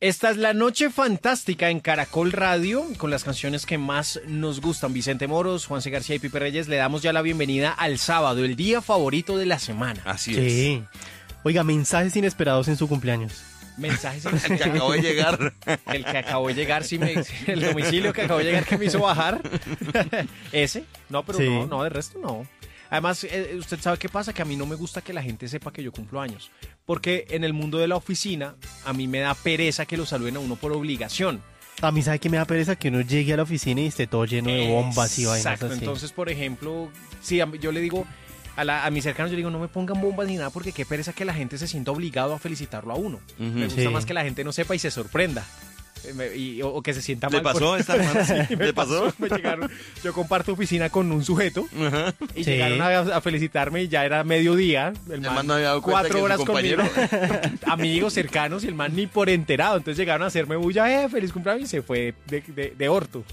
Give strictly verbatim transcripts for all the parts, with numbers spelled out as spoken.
Esta es la noche fantástica en Caracol Radio, con las canciones que más nos gustan. Vicente Moros, Juanse García y Pipe Reyes, le damos ya la bienvenida al sábado, el día favorito de la semana. Así Sí. es. Sí. Oiga, mensajes inesperados en su cumpleaños. Mensajes en El que acabó de llegar. El que acabó de llegar, sí me, el domicilio que acabó de llegar que me hizo bajar. Ese, no, pero Sí. no, no, de resto no. Además, eh, usted sabe qué pasa, que a mí no me gusta que la gente sepa que yo cumplo años. Porque en el mundo de la oficina, a mí me da pereza que lo saluden a uno por obligación. A mí, ¿sabe qué me da pereza? Que uno llegue a la oficina y esté todo lleno de bombas y vainas Exacto, así. entonces, por ejemplo, sí, a mí- yo le digo a, la- a mis cercanos, yo le digo, no me pongan bombas ni nada, porque qué pereza que la gente se sienta obligado a felicitarlo a uno. Ujú. Me gusta Sí. más que la gente no sepa y se sorprenda. Eh, me- y- o, o que se sienta ¿Le mal. por- pasó esta semana? Sí, Me ¿Le pasó? Me llegaron, yo comparto oficina con un sujeto Ajá. y Sí. llegaron a, a felicitarme y ya era mediodía. El man, man no había dado cuenta cuatro que horas su conmigo, compañero- amigos cercanos y el man ni por enterado. Entonces llegaron a hacerme bulla, eh, feliz cumpleaños y se fue de, de, de orto.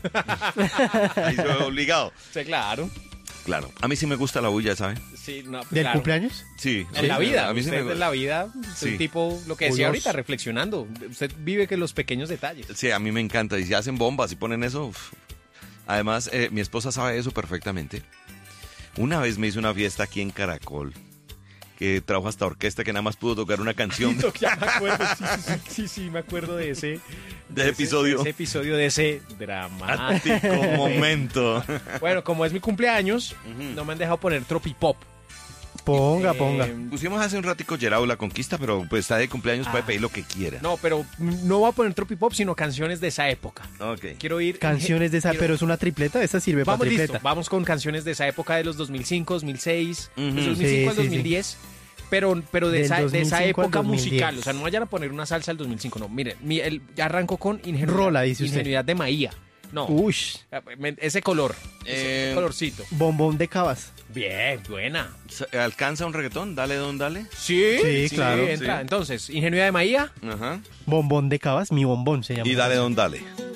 Ahí se ve obligado. Sí, claro. Claro. A mí sí me gusta la bulla, ¿sabe? Sí, no, ¿Del claro. cumpleaños? Sí. En sí, la vida, A mí sí usted me en la vida, usted Sí. es tipo, lo que decía Uy, ahorita, Dios. reflexionando. Usted vive que los pequeños detalles. Sí, a mí me encanta. Y si hacen bombas y ponen eso. Uf. Además, eh, mi esposa sabe eso perfectamente. Una vez me hizo una fiesta aquí en Caracol, que trajo hasta orquesta, que nada más pudo tocar una canción Ya me acuerdo, sí, sí, sí, sí, sí, me acuerdo de ese, de ese episodio. de ese episodio, de ese dramático. Ático momento. Bueno, como es mi cumpleaños, Ujú. no me han dejado poner tropipop. Ponga, Eh, ponga. Pusimos hace un ratico Gerau La Conquista, pero pues está de cumpleaños, Ah. puede pedir lo que quiera. No, pero no voy a poner tropipop, sino canciones de esa época. Ok. Quiero ir... Canciones de esa, quiero- pero es una tripleta, esa sirve para Vamos, listo, tripleta. vamos con canciones de esa época de los dos mil cinco, dos mil seis, Ujú. de dos mil cinco al Sí, sí, dos mil diez, pero, pero de, Del esa, de esa dos mil cinco al época dos mil diez. musical. O sea, no vayan a poner una salsa del dos mil cinco, no. Miren, mi, el, ya arranco con Ingenuidad, Rola, dice usted. Ingenuidad de Maía. No, Ush, ese color, ese Eh, colorcito. bombón de cabas. Bien, buena. ¿Alcanza un reggaetón? Dale, don, dale. Sí, Sí, claro. entra. Sí. Entonces, Ingenuidad de Maía. Ajá. Bombón de cabas, mi bombón se llama. Y dale, don, dale.